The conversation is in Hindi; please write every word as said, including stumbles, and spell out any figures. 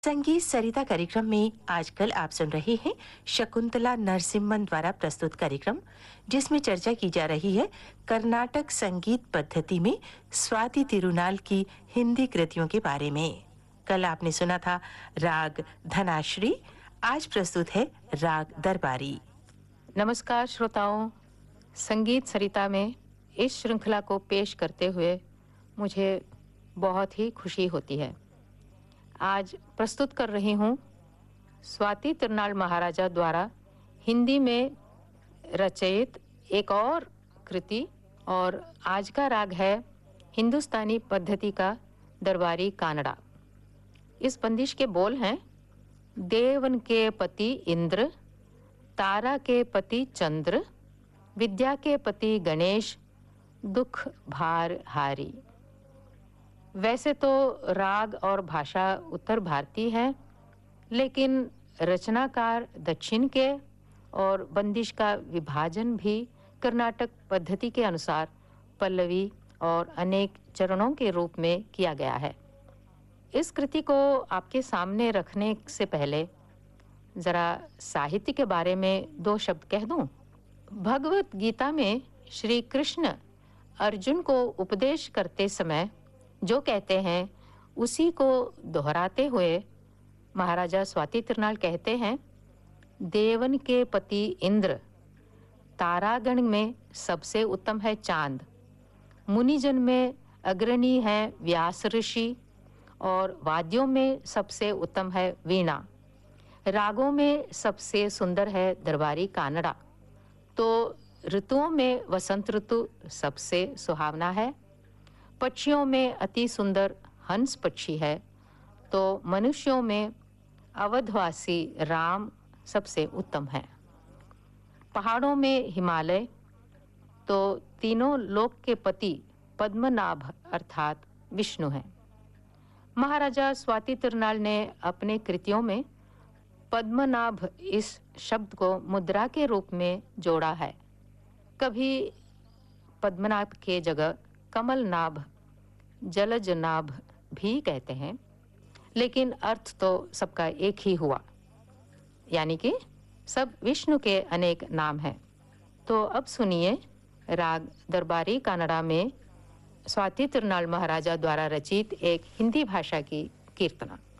संगीत सरिता कार्यक्रम में आजकल आप सुन रहे हैं शकुंतला नरसिम्हन द्वारा प्रस्तुत कार्यक्रम, जिसमें चर्चा की जा रही है कर्नाटक संगीत पद्धति में स्वाति तिरुनाल की हिंदी कृतियों के बारे में। कल आपने सुना था राग धनाश्री, आज प्रस्तुत है राग दरबारी। नमस्कार श्रोताओं, संगीत सरिता में इस श्रृंखला को पेश करते हुए मुझे बहुत ही खुशी होती है। आज प्रस्तुत कर रही हूँ स्वाति तिरुनाल महाराजा द्वारा हिंदी में रचित एक और कृति, और आज का राग है हिंदुस्तानी पद्धति का दरबारी कानड़ा। इस बंदिश के बोल हैं: देवन के पति इंद्र, तारा के पति चंद्र, विद्या के पति गणेश, दुख भार हारी। वैसे तो राग और भाषा उत्तर भारतीय है, लेकिन रचनाकार दक्षिण के, और बंदिश का विभाजन भी कर्नाटक पद्धति के अनुसार पल्लवी और अनेक चरणों के रूप में किया गया है। इस कृति को आपके सामने रखने से पहले जरा साहित्य के बारे में दो शब्द कह दूं। भगवत गीता में श्री कृष्ण अर्जुन को उपदेश करते समय जो कहते हैं, उसी को दोहराते हुए महाराजा स्वाति तिरुनाल कहते हैं: देवन के पति इंद्र, तारागण में सबसे उत्तम है चांद, मुनिजन में अग्रणी है व्यास ऋषि, और वाद्यों में सबसे उत्तम है वीणा, रागों में सबसे सुंदर है दरबारी कानड़ा। तो ऋतुओं में वसंत ऋतु सबसे सुहावना है, पक्षियों में अति सुंदर हंस पक्षी है, तो मनुष्यों में अवधवासी राम सबसे उत्तम है। पहाड़ों में हिमालय, तो तीनों लोक के पति पद्मनाभ अर्थात विष्णु हैं। महाराजा स्वाति तिरुनाल ने अपने कृतियों में पद्मनाभ इस शब्द को मुद्रा के रूप में जोड़ा है। कभी पद्मनाभ के जगह कमलनाभ, जलजनाभ भी कहते हैं, लेकिन अर्थ तो सबका एक ही हुआ, यानी कि सब विष्णु के अनेक नाम हैं। तो अब सुनिए राग दरबारी कानड़ा में स्वाति तिरुनाल महाराजा द्वारा रचित एक हिंदी भाषा की कीर्तना।